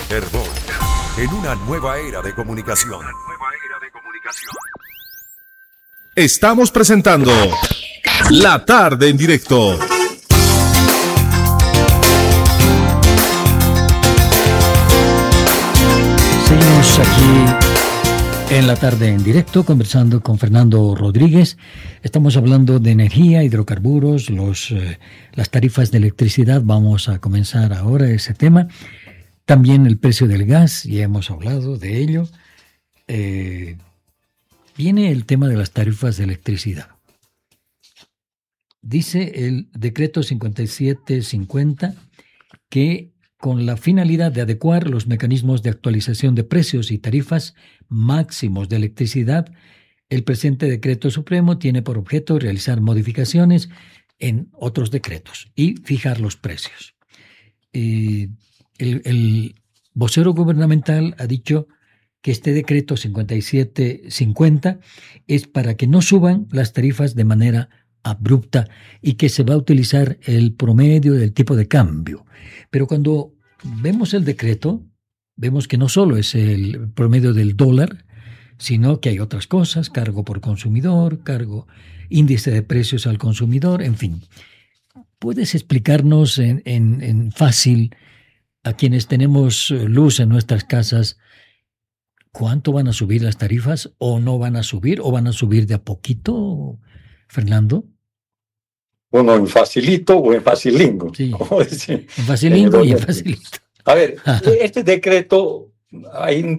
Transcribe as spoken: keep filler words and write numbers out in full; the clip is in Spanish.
Herbol, en una nueva era de comunicación. Estamos presentando La Tarde en Directo. Seguimos aquí en La Tarde en Directo, conversando con Fernando Rodríguez. Estamos hablando de energía, hidrocarburos, los, eh, las tarifas de electricidad. Vamos a comenzar ahora ese tema. También el precio del gas, ya hemos hablado de ello. Eh, viene el tema de las tarifas de electricidad. Dice el decreto cincuenta y siete cincuenta que con la finalidad de adecuar los mecanismos de actualización de precios y tarifas máximos de electricidad, el presente decreto supremo tiene por objeto realizar modificaciones en otros decretos y fijar los precios. Eh, el, el vocero gubernamental ha dicho que este decreto cincuenta y siete cincuenta es para que no suban las tarifas de manera abrupta y que se va a utilizar el promedio del tipo de cambio. Pero cuando vemos el decreto, vemos que no solo es el promedio del dólar, sino que hay otras cosas, cargo por consumidor, cargo, índice de precios al consumidor, en fin. ¿Puedes explicarnos en, en, en fácil a quienes tenemos luz en nuestras casas cuánto van a subir las tarifas o no van a subir o van a subir de a poquito, Fernando? Bueno, en facilito o en facilingo. Sí, como decía, en facilingo y en facilito. A ver, este decreto, hay